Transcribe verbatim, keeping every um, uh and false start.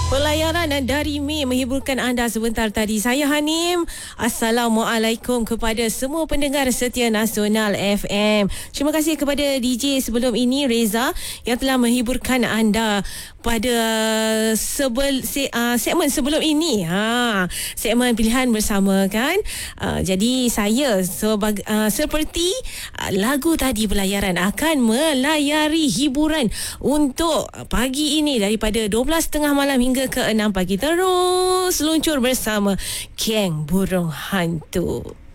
Pelayaran dari Mei menghiburkan anda sebentar tadi. Saya Hanim. Assalamualaikum kepada semua pendengar setia Nasional F M. Terima kasih kepada D J sebelum ini, Reza, yang telah menghiburkan anda pada sebel, se, uh, segmen sebelum ini. Ha, segmen pilihan bersama kan. Uh, jadi saya sebag, uh, seperti uh, lagu tadi, pelayaran akan melayari hiburan untuk pagi ini daripada dua belas tiga puluh malam hingga ke enam pagi, terus luncur bersama Geng Burung Hantu.